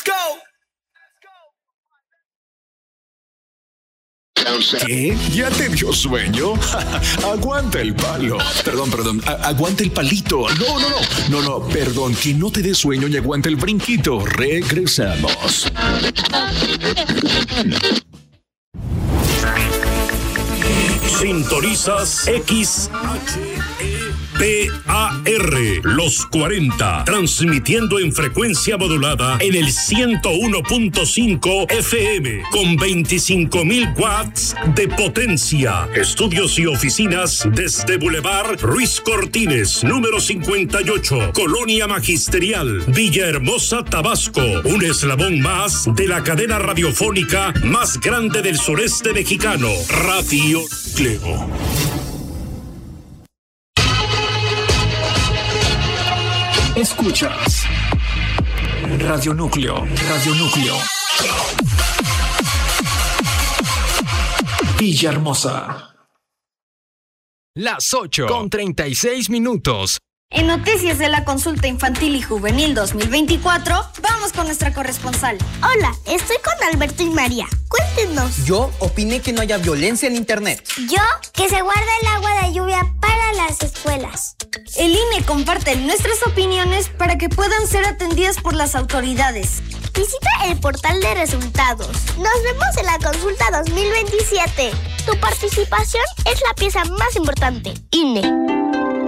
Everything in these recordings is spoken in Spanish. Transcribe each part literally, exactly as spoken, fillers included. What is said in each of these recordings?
¿Qué? ¿Ya te dio sueño? Aguanta el palo. Perdón, perdón. A- aguanta el palito. No, no, no. No, no, perdón. Que no te dé sueño y aguanta el brinquito. Regresamos. Sintonizas X H E P A R, los cuarenta, transmitiendo en frecuencia modulada en el ciento uno punto cinco F M, con veinticinco mil watts de potencia. Estudios y oficinas desde Boulevard Ruiz Cortines, número cincuenta y ocho, Colonia Magisterial, Villahermosa, Tabasco. Un eslabón más de la cadena radiofónica más grande del sureste mexicano, Radio Cleo. Escuchas Radio Núcleo, Radio Núcleo. Villahermosa. Las ocho con treinta y seis minutos. En noticias de la consulta infantil y juvenil dos mil veinticuatro, vamos con nuestra corresponsal. Hola, estoy con Alberto y María. Cuéntenos. Yo opiné que no haya violencia en internet. Yo, que se guarda el agua de lluvia para las escuelas. El I N E comparte nuestras opiniones para que puedan ser atendidas por las autoridades. Visita el portal de resultados. Nos vemos en la consulta dos mil veintisiete. Tu participación es la pieza más importante. I N E.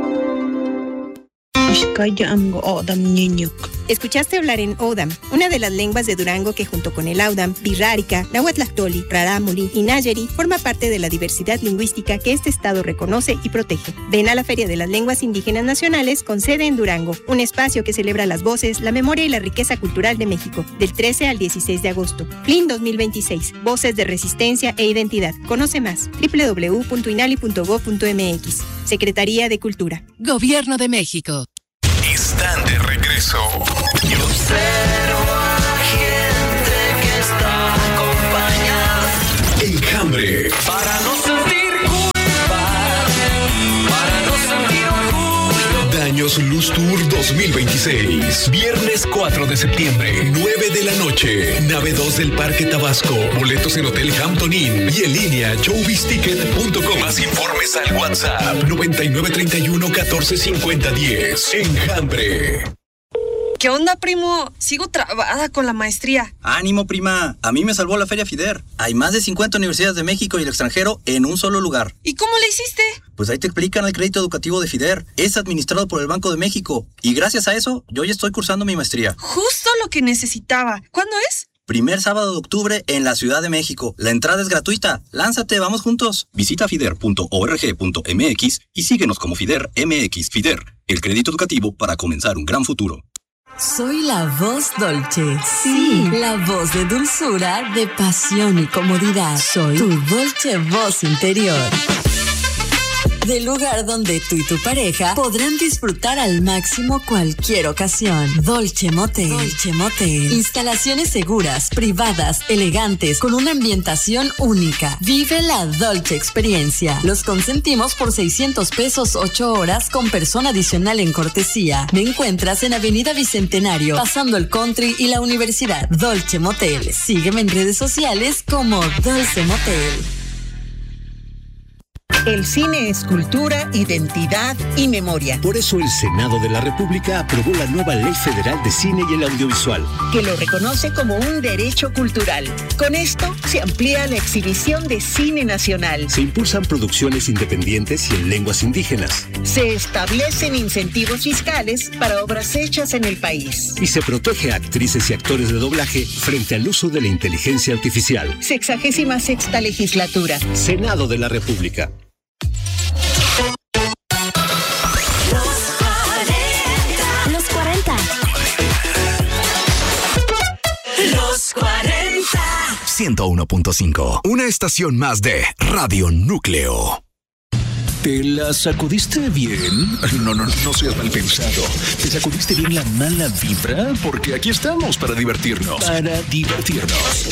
Escuchaste hablar en Odam, una de las lenguas de Durango que junto con el Audam, Birrárica, Nahuatlactoli, Rarámuri y Nayeri forma parte de la diversidad lingüística que este estado reconoce y protege. Ven a la Feria de las Lenguas Indígenas Nacionales con sede en Durango, un espacio que celebra las voces, la memoria y la riqueza cultural de México, del trece al dieciséis de agosto. F L I N dos mil veintiséis, Voces de Resistencia e Identidad. Conoce más, doble u doble u doble u punto inali punto gob punto eme equis. Secretaría de Cultura. Gobierno de México. Están de regreso. Yo observo a la gente que está acompañada. Enjambre. Para no sentir culpa, para no sentir orgullo. Daños Luz Tour dos mil veintiséis. Viernes cuatro de septiembre, nueve de la noche. Nave dos del Parque Tabasco. Boletos en Hotel Hampton Inn y en línea showbiz ticket punto com. Más informes al WhatsApp noventa y nueve treinta y uno catorce cincuenta diez. Enjambre. ¿Qué onda, primo? Sigo trabada con la maestría. Ánimo, prima. A mí me salvó la Feria FIDER. Hay más de cincuenta universidades de México y el extranjero en un solo lugar. ¿Y cómo le hiciste? Pues ahí te explican el crédito educativo de FIDER. Es administrado por el Banco de México. Y gracias a eso, yo ya estoy cursando mi maestría. Justo lo que necesitaba. ¿Cuándo es? Primer sábado de octubre en la Ciudad de México. La entrada es gratuita. Lánzate, vamos juntos. Visita fider punto org punto eme equis y síguenos como FIDER M X. FIDER, el crédito educativo para comenzar un gran futuro. Soy la voz Dolce. Sí, la voz de dulzura, de pasión y comodidad. Soy tu Dolce voz interior. Del lugar donde tú y tu pareja podrán disfrutar al máximo cualquier ocasión. Dolce Motel. Dolce Motel. Instalaciones seguras, privadas, elegantes, con una ambientación única. Vive la Dolce experiencia. Los consentimos por seiscientos pesos ocho horas con persona adicional en cortesía. Me encuentras en Avenida Bicentenario, pasando el Country y la Universidad. Dolce Motel. Sígueme en redes sociales como Dolce Motel. El cine es cultura, identidad y memoria. Por eso el Senado de la República aprobó la nueva Ley Federal de Cine y el Audiovisual, que lo reconoce como un derecho cultural. Con esto se amplía la exhibición de cine nacional. Se impulsan producciones independientes y en lenguas indígenas. Se establecen incentivos fiscales para obras hechas en el país. Y se protege a actrices y actores de doblaje frente al uso de la inteligencia artificial. Sexagésima sexta legislatura. Senado de la República. Los cuarenta. Los cuarenta. ciento uno punto cinco. Una estación más de Radio Núcleo. ¿Te la sacudiste bien? No, no, no seas mal pensado. ¿Te sacudiste bien la mala vibra? Porque aquí estamos para divertirnos. Para divertirnos.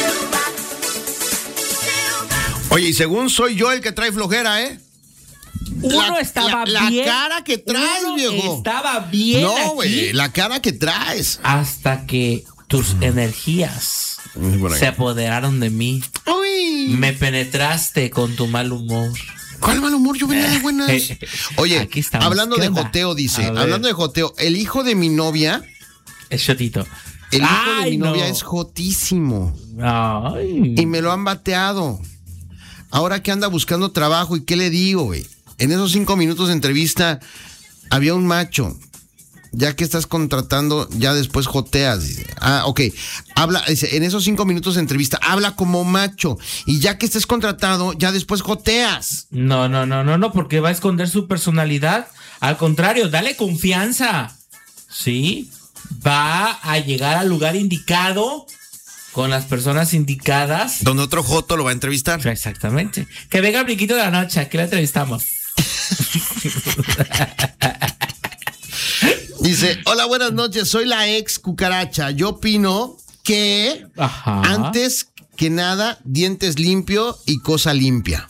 Oye, y según soy yo el que trae flojera, ¿eh? Uno la, estaba la, bien. La cara que traes, uno viejo. Estaba bien. No, güey, la cara que traes. Hasta que tus uh-huh. energías se apoderaron de mí. Uy. Me penetraste con tu mal humor. ¿Cuál mal humor? Yo venía de buenas. Oye, hablando de joteo, dice, hablando de joteo, el hijo de mi novia. El Shotito. El hijo Ay, de mi no. novia es jotísimo. Ay. Y me lo han bateado. Ahora que anda buscando trabajo, ¿y qué le digo, güey? En esos cinco minutos de entrevista había un macho. Ya que estás contratando, ya después joteas. Dice. Ah, ok. Habla, dice, en esos cinco minutos de entrevista, habla como macho. Y ya que estés contratado, ya después joteas. No, no, no, no, no, porque va a esconder su personalidad. Al contrario, dale confianza. ¿Sí? Va a llegar al lugar indicado con las personas indicadas. Donde otro joto lo va a entrevistar. Exactamente. Que venga el Brinquito de la Noche, aquí la entrevistamos. Dice, hola, buenas noches, soy la ex cucaracha. Yo opino que Ajá. antes que nada, dientes limpio y cosa limpia.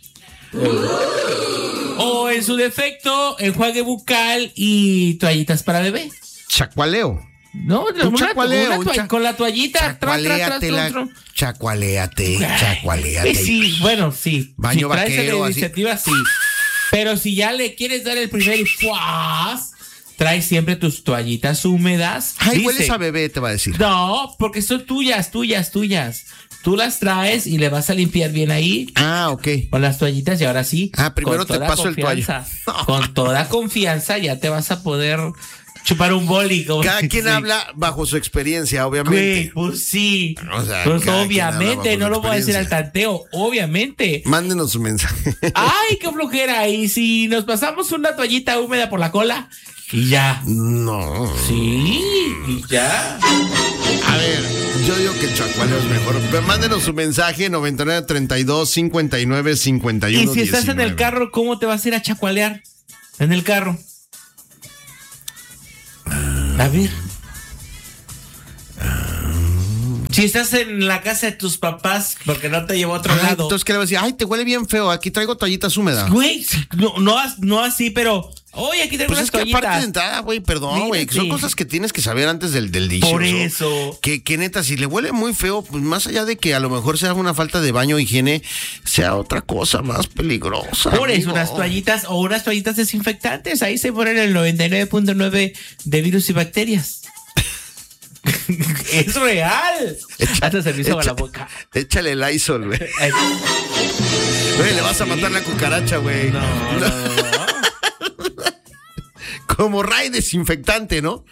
O en su defecto, enjuague bucal y toallitas para bebé. Chacualeo. No, un una, chacualeo, una toall- cha- con la toallita. Chacualéate, la, chacualéate, chacualéate. Sí, bueno, sí. Baño si traes vaquero, la así. iniciativa, sí. Pero si ya le quieres dar el primer y ¡fuas! Trae siempre tus toallitas húmedas. Ay, Dice, hueles a bebé, te va a decir. No, porque son tuyas, tuyas, tuyas. Tú las traes y le vas a limpiar bien ahí. Ah, ok. Con las toallitas y ahora sí. Ah, primero te toda paso el confianza, Con toda confianza ya te vas a poder chupar un boli. Como Cada quien sí. habla bajo su experiencia, obviamente. Güey, pues sí. O sea, pues cada quien habla obviamente, bajo no su lo voy a decir al experiencia. tanteo, obviamente. Mándenos su mensaje. Ay, qué flojera. Y si nos pasamos una toallita húmeda por la cola y ya. No. Sí, y ya. A ver, yo digo que el chacualeo es mejor. Pero mándenos su mensaje noventa y nueve, treinta y dos, cincuenta y nueve, cincuenta y uno, Y si estás diecinueve. en el carro, ¿cómo te vas a ir a chacualear? En el carro. A ver. Si estás en la casa de tus papás, porque no te llevó a otro Ay, lado. entonces, ¿qué le vas a decir? Ay, te huele bien feo, aquí traigo toallitas húmedas. Güey, no, no, no así, pero... Oye, aquí tengo Pues unas es que toallitas. aparte de entrada, güey, perdón, güey, que son Mírate. cosas que tienes que saber antes del, del dicho. Por ¿no? eso. Que, que neta, si le huele muy feo, pues más allá de que a lo mejor sea una falta de baño o higiene, sea otra cosa más peligrosa. Por eso, amigo. unas toallitas o unas toallitas desinfectantes. Ahí se ponen el noventa y nueve punto nueve de virus y bacterias. Es real. Hasta servicio a la boca. Échale el Lysol, güey. Güey, le vas a matar la cucaracha, güey. No, no, no. Como Ray desinfectante, ¿no?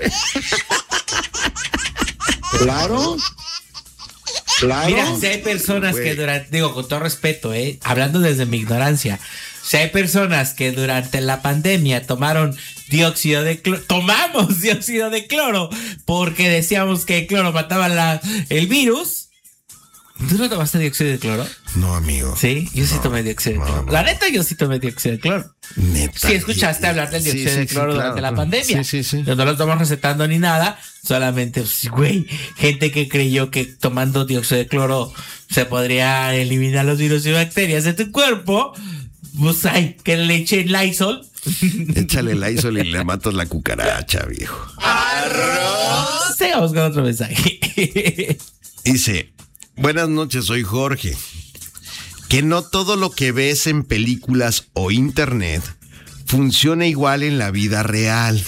Claro. Claro. Mira, si hay personas Güey. que durante, digo, con todo respeto, eh, hablando desde mi ignorancia, si hay personas que durante la pandemia tomaron dióxido de cloro, tomamos dióxido de cloro porque decíamos que el cloro mataba la, el virus. ¿Tú no tomaste dióxido de cloro? No, amigo. Sí, yo sí No, tomé dióxido de no, cloro. no. La neta, yo sí tomé dióxido de cloro. Neta. Sí, escuchaste y- hablar del sí, dióxido sí, de sí, cloro claro, durante la claro. pandemia. Sí, sí, sí. No lo estamos recetando ni nada, solamente, pues, güey, gente que creyó que tomando dióxido de cloro se podría eliminar los virus y bacterias de tu cuerpo. Pues ay, que le echen Lysol. Échale el Lysol y le matas la cucaracha, viejo. ¡Arroz! Sigamos con otro mensaje. Dice, buenas noches, soy Jorge. Que no todo lo que ves en películas o internet funciona igual en la vida real.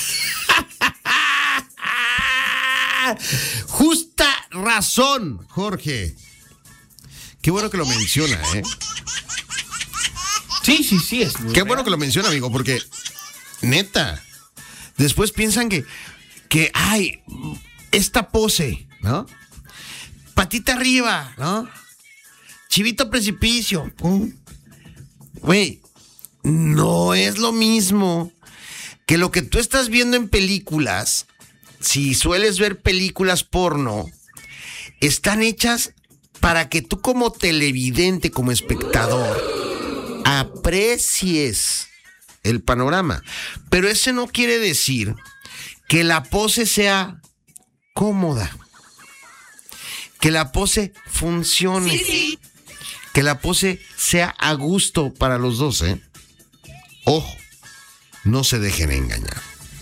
Justa razón, Jorge. Qué bueno que lo menciona, ¿eh? Sí, sí, sí, es muy Qué real. bueno que lo menciona, amigo, porque neta, después piensan que, que, ay, esta pose, ¿no? Patita arriba, ¿no? Chivito precipicio. pum. Güey, no es lo mismo que lo que tú estás viendo en películas. Si sueles ver películas porno, están hechas para que tú como televidente, como espectador, aprecies el panorama. Pero eso no quiere decir que la pose sea cómoda, que la pose funcione, Sí, sí. que la pose sea a gusto para los dos, ¿eh? Ojo, no se dejen engañar.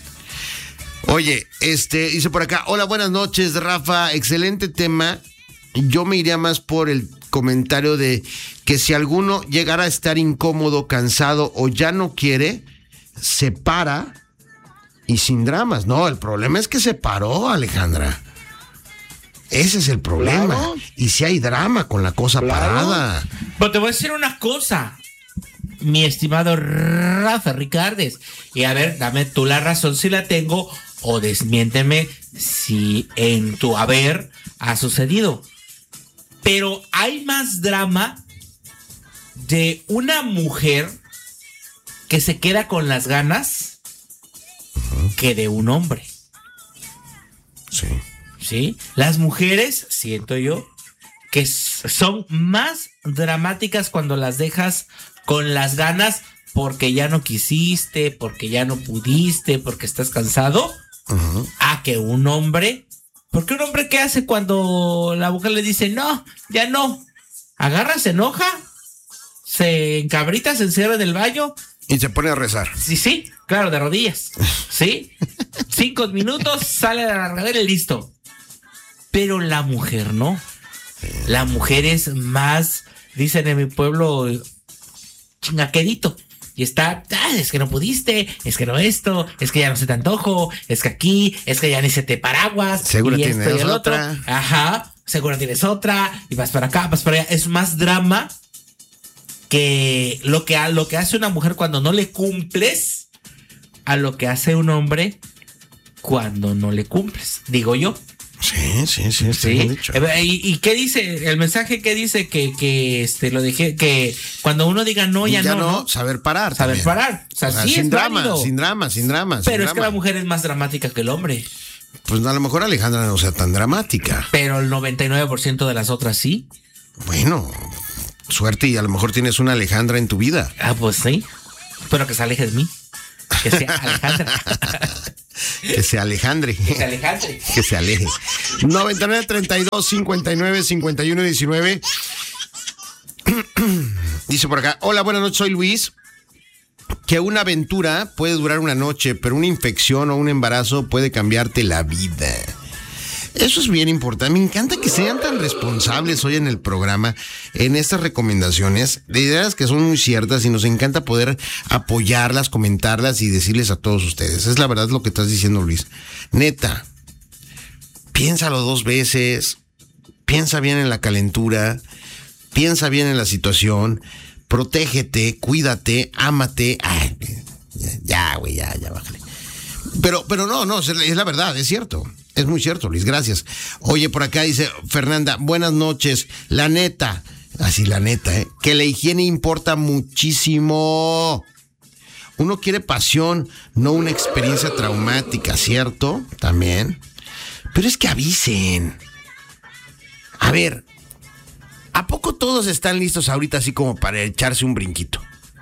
Oye, este, dice por acá, hola, buenas noches, Rafa, excelente tema. Yo me iría más por el comentario de que si alguno llegara a estar incómodo, cansado o ya no quiere, se para y sin dramas. No, el problema es que se paró, Alejandra. Ese es el problema. Claro. Y si hay drama con la cosa claro. parada. Pero te voy a decir una cosa, mi estimado Rafa Ricardes. Y a ver, dame tú la razón si la tengo o desmiénteme si en tu haber ha sucedido. Pero hay más drama de una mujer que se queda con las ganas uh-huh. que de un hombre. Sí. ¿Sí? Las mujeres, siento yo, que son más dramáticas cuando las dejas con las ganas porque ya no quisiste, porque ya no pudiste, porque estás cansado, uh-huh. a que un hombre. Porque un hombre, ¿qué hace cuando la mujer le dice no, ya no? Agarra, se enoja, se encabrita, se encierra en el baño. Y se pone a rezar. Sí, sí, claro, de rodillas. Sí, cinco minutos, sale a la regadera y listo. Pero la mujer no. La mujer es más, dicen en mi pueblo, chingaquedito. Y está, ah, es que no pudiste, es que no esto, es que ya no se te antojo, es que aquí, es que ya ni se te paraguas. Seguro y tienes esto y el otra. Otro. Ajá, seguro tienes otra, y vas para acá, vas para allá. Es más drama que lo que, lo que hace una mujer cuando no le cumples a lo que hace un hombre cuando no le cumples, digo yo. Sí, sí, sí, está bien dicho. ¿Y, ¿Y qué dice? El mensaje que dice que, que este lo dejé, que cuando uno diga no, ya, ya no, no, no. Saber parar. Saber también. parar. O sea, o sea, sí sin es drama, válido. sin drama, sin drama. Pero sin es drama. que la mujer es más dramática que el hombre. Pues a lo mejor Alejandra no sea tan dramática. Pero el noventa y nueve por ciento de las otras sí. Bueno, suerte y a lo mejor tienes una Alejandra en tu vida. Ah, pues sí. Pero que se aleje de mí. Que sea Alejandra. Que se Alejandre. Que se Alejandre. Que se aleje. noventa y nueve, treinta y dos, cincuenta y nueve, cincuenta y uno, diecinueve. Dice por acá, hola, buenas noches, soy Luis. Que una aventura puede durar una noche, pero una infección o un embarazo puede cambiarte la vida. Eso es bien importante. Me encanta que sean tan responsables hoy en el programa, en estas recomendaciones, de ideas que son muy ciertas y nos encanta poder apoyarlas, comentarlas y decirles a todos ustedes. Es la verdad lo que estás diciendo, Luis. Neta, piénsalo dos veces, piensa bien en la calentura, piensa bien en la situación, protégete, cuídate, ámate. Ay, ya, güey, ya, ya, bájale. Pero, pero no, no, es la verdad, es cierto. Es muy cierto, Luis, gracias. Oye, por acá dice Fernanda, buenas noches. La neta, así la neta, ¿eh? Que la higiene importa muchísimo. Uno quiere pasión, no una experiencia traumática, ¿cierto? También. Pero es que avisen. A ver, ¿a poco todos están listos ahorita así como para echarse un brinquito?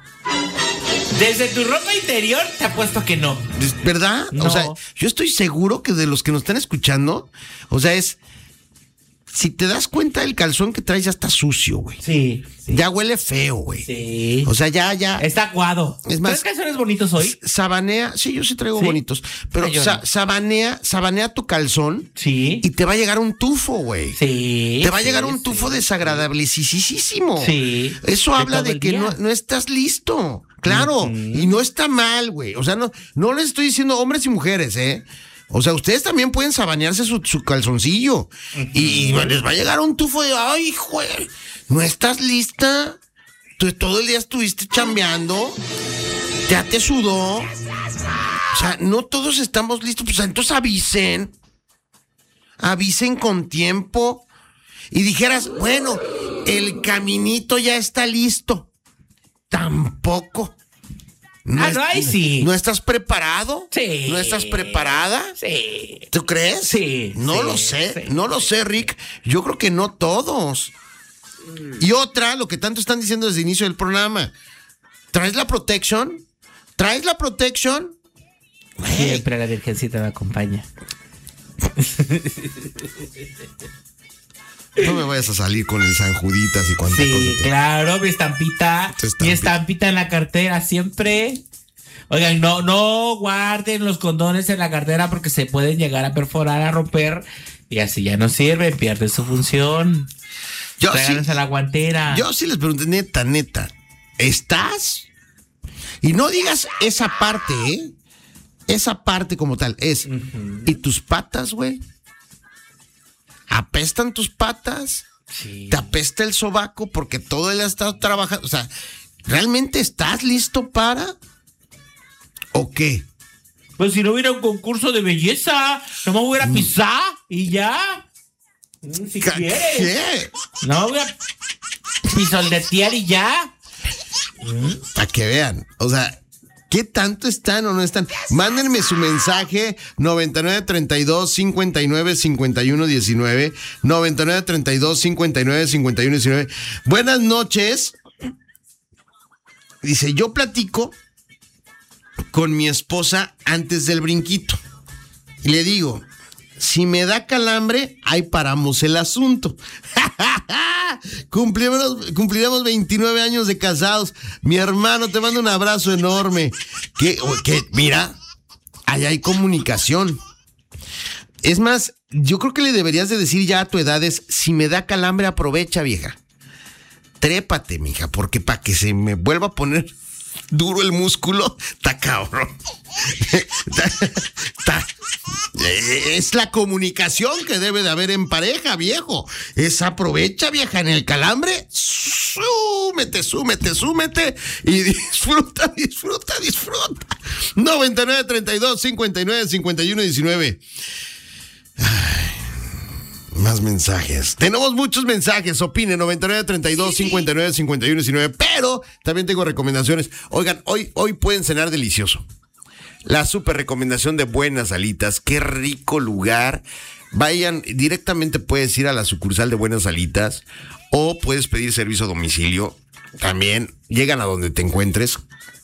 Desde tu ropa interior te apuesto que no. ¿Verdad? No. O sea, yo estoy seguro que de los que nos están escuchando, o sea, es... Si te das cuenta, el calzón que traes ya está sucio, güey. Sí, sí. Ya huele feo, güey. Sí. O sea, ya, ya... Está aguado. Es más... ¿Traes calzones bonitos hoy? Sabanea... Sí, yo sí traigo ¿Sí? bonitos. Pero Ay, sa- no. sabanea, sabanea tu calzón. Sí. Y te va a llegar un tufo, güey. Sí. Te va a sí, llegar un sí. tufo desagradablecisísimo. Sí. Eso De habla todo de el que día. no, no estás listo. Claro. Ujú. Y no está mal, güey. O sea, no, no les estoy diciendo hombres y mujeres, ¿eh? O sea, ustedes también pueden sabanearse su, su calzoncillo. Uh-huh. Y, y les va a llegar un tufo de, ay, güey, ¿no estás lista? Tú todo el día estuviste chambeando. Ya te sudó. O sea, no todos estamos listos. Pues entonces avisen. Avisen con tiempo. Y dijeras, bueno, el caminito ya está listo. Tampoco. No ah, es, no, ahí sí. ¿No estás preparado? Sí. ¿No estás preparada? Sí. ¿Tú crees? Sí. No sí, lo sé, sí, no lo sé, Rick. Yo creo que no todos. Y otra, lo que tanto están diciendo desde el inicio del programa. ¿Traes la protection? ¿Traes la protection? Siempre la Virgencita me acompaña. No me vayas a salir con el San Juditas y cuántas sí, cosas. claro, mi estampita, estampita. Mi estampita en la cartera, siempre. Oigan, no, no guarden los condones en la cartera porque se pueden llegar a perforar, a romper y así ya no sirven, pierde su función. Yo Tráiganlos sí, a la guantera. Yo sí les pregunté, neta, neta, ¿estás? Y no digas esa parte, ¿eh? Esa parte como tal es. Uh-huh. ¿Y tus patas, güey? ¿Apestan tus patas? Sí. ¿Te apesta el sobaco porque todo el día has estado trabajando? O sea, ¿realmente estás listo para? ¿O qué? Pues si no hubiera un concurso de belleza, no me voy a pisar y ya. Si ¿Qué? quieres. ¿Qué? No voy a pisoletear y ya. Para que vean, o sea, ¿qué tanto están o no están? Mándenme su mensaje noventa y nueve treinta y dos cincuenta y nueve cincuenta y uno diecinueve, noventa y nueve treinta y dos cincuenta y nueve cincuenta y uno diecinueve. Buenas noches. Dice, yo platico con mi esposa antes del brinquito. Y le digo, si me da calambre, ahí paramos el asunto. Cumpliremos, cumpliremos veintinueve años de casados. Mi hermano, te mando un abrazo enorme. Que, que mira, allá hay comunicación. Es más, yo creo que le deberías de decir ya a tu edad es, si me da calambre, aprovecha, vieja. Trépate, mija, porque para que se me vuelva a poner duro el músculo, está cabrón. Está, es la comunicación que debe de haber en pareja, viejo. Es aprovecha, vieja, en el calambre. Súmete, súmete, súmete y disfruta, disfruta, disfruta. noventa y nueve treinta y dos cincuenta y nueve cincuenta y uno diecinueve. Ay. Más mensajes. Tenemos muchos mensajes. Opine noventa y nueve treinta y dos cincuenta y nueve cincuenta y uno diecinueve. Pero también tengo recomendaciones. Oigan, hoy, hoy pueden cenar delicioso. La super recomendación de Buenas Alitas. Qué rico lugar. Vayan, directamente puedes ir a la sucursal de Buenas Alitas o puedes pedir servicio a domicilio. También llegan a donde te encuentres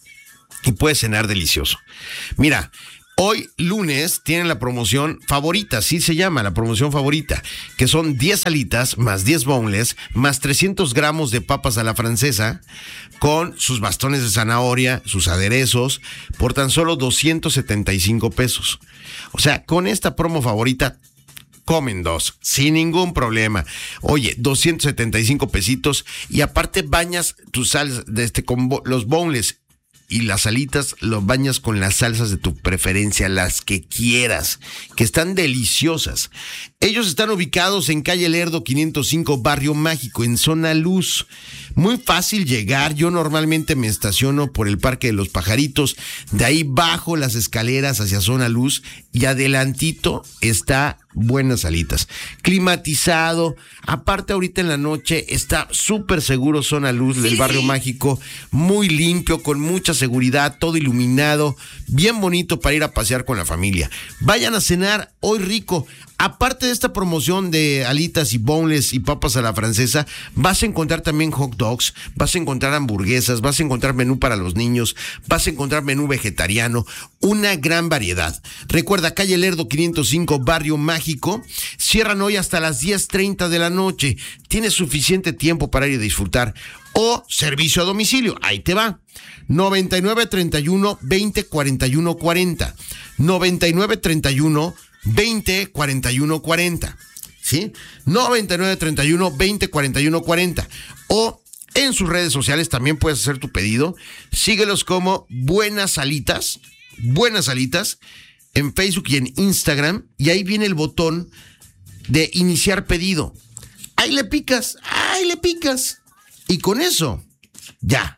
y puedes cenar delicioso. Mira, hoy, lunes, tienen la promoción favorita, sí se llama la promoción favorita, que son diez alitas más diez boneless más trescientos gramos de papas a la francesa con sus bastones de zanahoria, sus aderezos, por tan solo doscientos setenta y cinco pesos. O sea, con esta promo favorita, comen dos, sin ningún problema. Oye, doscientos setenta y cinco pesitos y aparte bañas tus salsas de este, con bo- los boneless y las alitas los bañas con las salsas de tu preferencia, las que quieras, que están deliciosas. Ellos están ubicados en calle Lerdo quinientos cinco, Barrio Mágico, en Zona Luz. Muy fácil llegar. Yo normalmente me estaciono por el Parque de los Pajaritos. De ahí bajo las escaleras hacia Zona Luz y adelantito está Buenas Alitas. Climatizado. Aparte, ahorita en la noche está súper seguro Zona Luz del Barrio Mágico. Muy limpio, con mucha seguridad, todo iluminado. Bien bonito para ir a pasear con la familia. Vayan a cenar hoy rico. Aparte de esta promoción de alitas y boneless y papas a la francesa, vas a encontrar también hot dogs, vas a encontrar hamburguesas, vas a encontrar menú para los niños, vas a encontrar menú vegetariano, una gran variedad. Recuerda, calle Lerdo quinientos cinco, Barrio Mágico. Cierran hoy hasta las diez treinta de la noche. Tienes suficiente tiempo para ir a disfrutar. O servicio a domicilio, ahí te va. noventa y nueve treinta y uno veinte cuarenta y uno cuarenta. noventa y nueve treinta y uno veinte cuarenta y uno cuarenta, ¿sí? noventa y nueve treinta y uno veinte cuarenta y uno cuarenta. O en sus redes sociales también puedes hacer tu pedido. Síguelos como Buenas Alitas, Buenas Alitas, en Facebook y en Instagram. Y ahí viene el botón de iniciar pedido. Ahí le picas, ahí le picas. Y con eso, ya.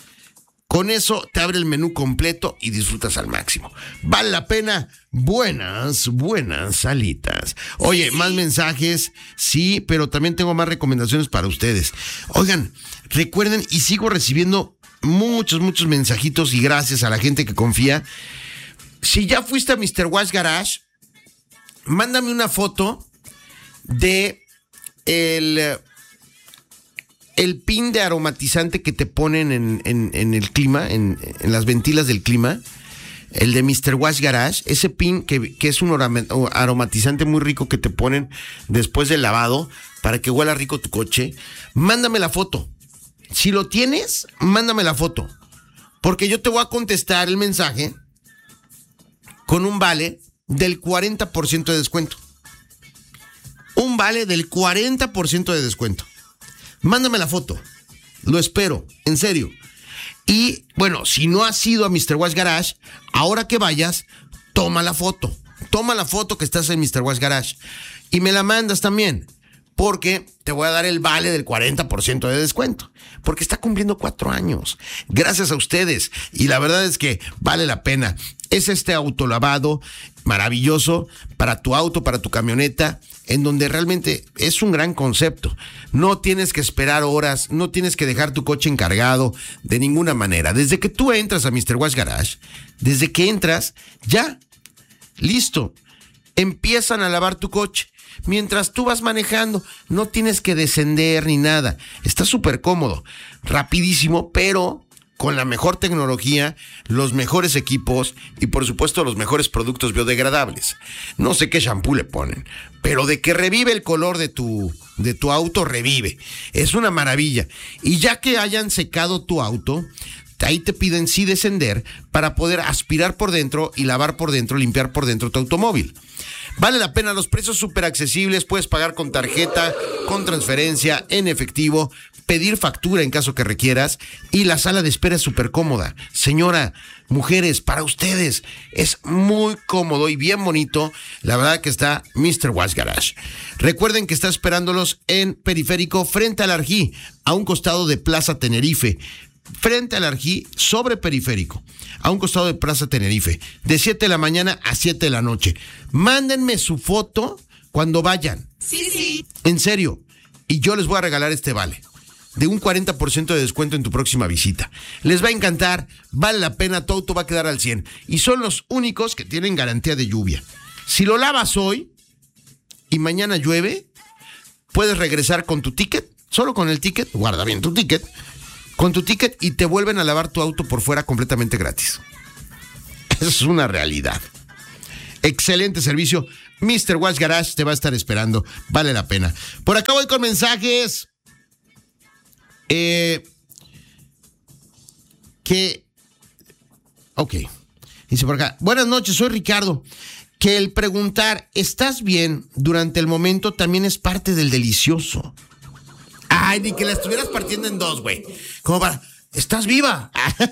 Con eso te abre el menú completo y disfrutas al máximo. Vale la pena. Buenas, buenas alitas. Oye, más mensajes, sí, pero también tengo más recomendaciones para ustedes. Oigan, recuerden, y sigo recibiendo muchos, muchos mensajitos y gracias a la gente que confía. Si ya fuiste a mister Wash Garage, mándame una foto de el... el pin de aromatizante que te ponen en, en, en el clima, en, en las ventilas del clima, el de mister Wash Garage, ese pin que, que es un aromatizante muy rico que te ponen después del lavado para que huela rico tu coche, mándame la foto. Si lo tienes, mándame la foto. Porque yo te voy a contestar el mensaje con un vale del cuarenta por ciento de descuento. Un vale del cuarenta por ciento de descuento. Mándame la foto. Lo espero, en serio. Y, bueno, si no has ido a mister Wash Garage, ahora que vayas, toma la foto. Toma la foto que estás en mister Wash Garage. Y me la mandas también. Porque te voy a dar el vale del cuarenta por ciento de descuento. Porque está cumpliendo cuatro años. Gracias a ustedes. Y la verdad es que vale la pena. Es este autolavado maravilloso para tu auto, para tu camioneta, en donde realmente es un gran concepto. No tienes que esperar horas, no tienes que dejar tu coche encargado de ninguna manera. Desde que tú entras a mister Wash Garage, desde que entras, ya, listo. Empiezan a lavar tu coche. Mientras tú vas manejando, no tienes que descender ni nada. Está súper cómodo, rapidísimo, pero con la mejor tecnología, los mejores equipos y por supuesto los mejores productos biodegradables. No sé qué shampoo le ponen, pero de que revive el color de tu, de tu auto, revive. Es una maravilla. Y ya que hayan secado tu auto, ahí te piden sí descender para poder aspirar por dentro y lavar por dentro, limpiar por dentro tu automóvil. Vale la pena, los precios súper accesibles, puedes pagar con tarjeta, con transferencia, en efectivo, pedir factura en caso que requieras y la sala de espera es súper cómoda. Señora, mujeres, para ustedes es muy cómodo y bien bonito, la verdad que está mister Wash Garage. Recuerden que está esperándolos en Periférico frente al Arjí, a un costado de Plaza Tenerife. Frente al Arjí, sobre Periférico, a un costado de Plaza Tenerife, de siete de la mañana a siete de la noche. Mándenme su foto cuando vayan. Sí, sí. En serio. Y yo les voy a regalar este vale de un cuarenta por ciento de descuento en tu próxima visita. Les va a encantar, vale la pena, tu auto va a quedar al cien. Y son los únicos que tienen garantía de lluvia. Si lo lavas hoy y mañana llueve, puedes regresar con tu ticket, solo con el ticket, guarda bien tu ticket, con tu ticket y te vuelven a lavar tu auto por fuera completamente gratis. Es una realidad. Excelente servicio. mister Wash Garage te va a estar esperando. Vale la pena. Por acá voy con mensajes. Eh, que... Ok. Dice por acá. Buenas noches, soy Ricardo. Que el preguntar, ¿estás bien? Durante el momento también es parte del delicioso. Ay, ni que la estuvieras partiendo en dos, güey. Como para, ¿estás viva?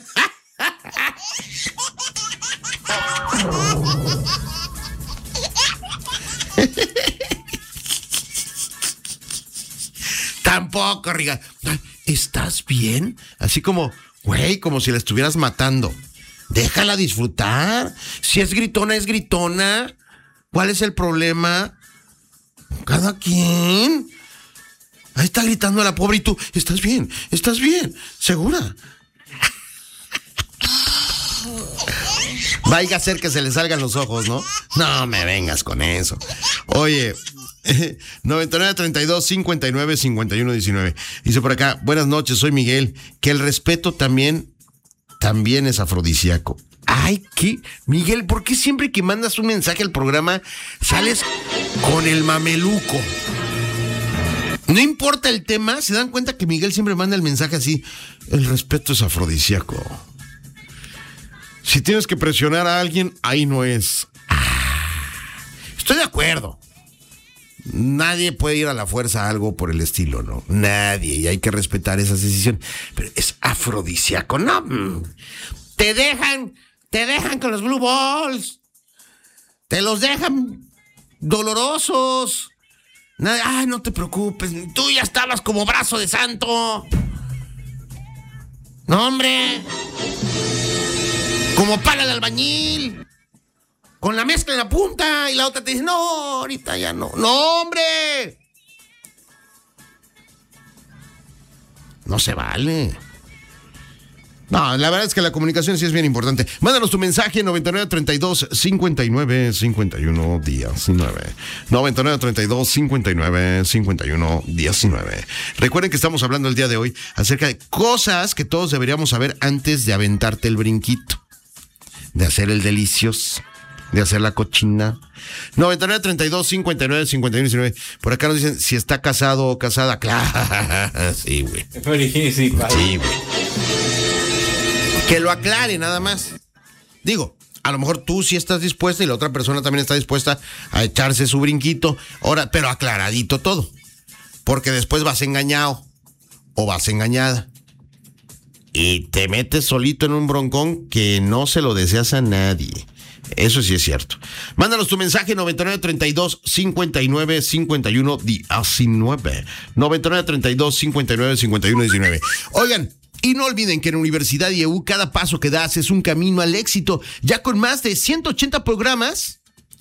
Tampoco, Riga. ¿Estás bien? Así como, güey, como si la estuvieras matando. Déjala disfrutar. Si es gritona, es gritona. ¿Cuál es el problema? Cada quien. Ahí está gritando a la pobre y tú, ¿estás bien? ¿Estás bien? ¿Segura? Vaya a ser que se le salgan los ojos, ¿no? No me vengas con eso. Oye, noventa y nueve, treinta y dos, cincuenta y nueve, cincuenta y uno, diecinueve. Dice por acá, buenas noches, soy Miguel. Que el respeto también, también es afrodisíaco. Ay, ¿qué? Miguel, ¿por qué siempre que mandas un mensaje al programa sales con el mameluco? No importa el tema, se dan cuenta que Miguel siempre manda el mensaje así. El respeto es afrodisíaco. Si tienes que presionar a alguien, ahí no es. Ah, estoy de acuerdo. Nadie puede ir a la fuerza a algo por el estilo, ¿no? Nadie, y hay que respetar esas decisiones. Pero es afrodisíaco, ¿no? Te dejan, te dejan con los blue balls. Te los dejan dolorosos. Ay, no te preocupes, tú ya estabas como brazo de santo. No, hombre. Como pala de albañil. Con la mezcla en la punta y la otra te dice, no, ahorita ya no. No, hombre. No se vale. No, la verdad es que la comunicación sí es bien importante. Mándanos tu mensaje noventa y nueve, treinta y dos, cincuenta y nueve, cincuenta y uno, diecinueve. noventa y nueve, treinta y dos, cincuenta y nueve, cincuenta y uno, diecinueve. Recuerden que estamos hablando el día de hoy acerca de cosas que todos deberíamos saber antes de aventarte el brinquito. De hacer el delicioso. De hacer la cochina. noventa y nueve, treinta y dos, cincuenta y nueve, cincuenta y uno, diecinueve. Por acá nos dicen si está casado o casada. Claro. Sí, güey. Sí, güey. Que lo aclare nada más. Digo, a lo mejor tú sí estás dispuesta y la otra persona también está dispuesta a echarse su brinquito, ahora, pero aclaradito todo. Porque después vas engañado o vas engañada. Y te metes solito en un broncón que no se lo deseas a nadie. Eso sí es cierto. Mándanos tu mensaje noventa y nueve treinta y dos cincuenta y nueve cincuenta y uno diecinueve. noventa y nueve treinta y dos cincuenta y nueve cincuenta y uno diecinueve. Oigan, y no olviden que en Universidad I E U cada paso que das es un camino al éxito, ya con más de ciento ochenta programas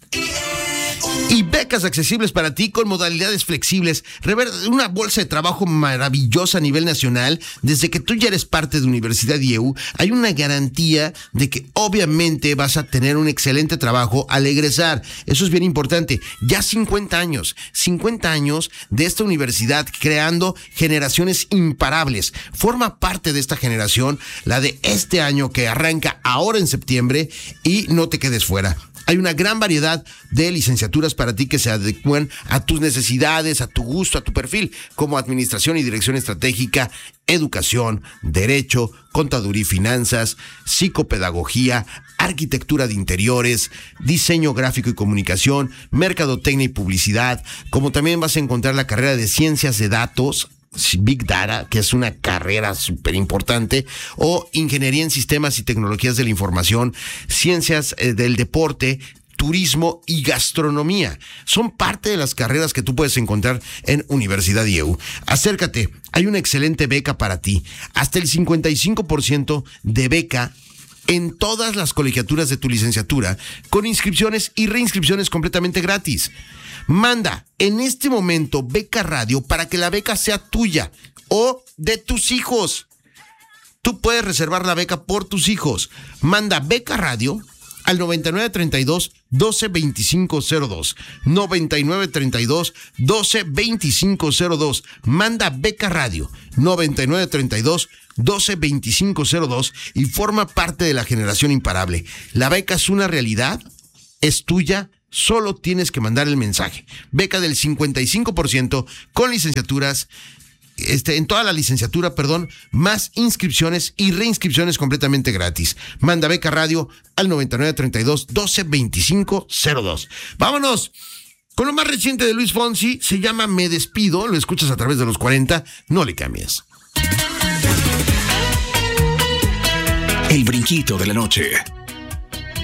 y becas accesibles para ti con modalidades flexibles. Una bolsa de trabajo maravillosa a nivel nacional. Desde que tú ya eres parte de Universidad I E U, hay una garantía de que obviamente vas a tener un excelente trabajo al egresar. Eso es bien importante. Ya cincuenta años, cincuenta años de esta universidad creando generaciones imparables. Forma parte de esta generación, la de este año que arranca ahora en septiembre, y no te quedes fuera. Hay una gran variedad de licenciaturas para ti que se adecúan a tus necesidades, a tu gusto, a tu perfil, como Administración y Dirección Estratégica, Educación, Derecho, Contaduría y Finanzas, Psicopedagogía, Arquitectura de Interiores, Diseño Gráfico y Comunicación, Mercadotecnia y Publicidad, como también vas a encontrar la carrera de Ciencias de Datos, Big Data, que es una carrera súper importante, o Ingeniería en Sistemas y Tecnologías de la Información, Ciencias eh, del Deporte, Turismo y Gastronomía. Son parte de las carreras que tú puedes encontrar en Universidad I E U. Acércate, hay una excelente beca para ti. Hasta el cincuenta y cinco por ciento de beca en todas las colegiaturas de tu licenciatura, con inscripciones y reinscripciones completamente gratis. Manda en este momento Beca Radio para que la beca sea tuya o de tus hijos. Tú puedes reservar la beca por tus hijos. Manda Beca Radio al noventa y nueve treinta y dos doce veinticinco cero dos. noventa y nueve treinta y dos doce veinticinco cero dos. Manda Beca Radio noventa y nueve treinta y dos doce veinticinco cero dos y forma parte de la generación imparable. La beca es una realidad, es tuya. Solo tienes que mandar el mensaje. Beca del cincuenta y cinco por ciento con licenciaturas, este, en toda la licenciatura, perdón, más inscripciones y reinscripciones completamente gratis. Manda Beca Radio al noventa y nueve treinta y dos doce veinticinco cero dos. Vámonos con lo más reciente de Luis Fonsi. Se llama Me Despido. Lo escuchas a través de los cuarenta. No le cambies. El brinquito de la noche.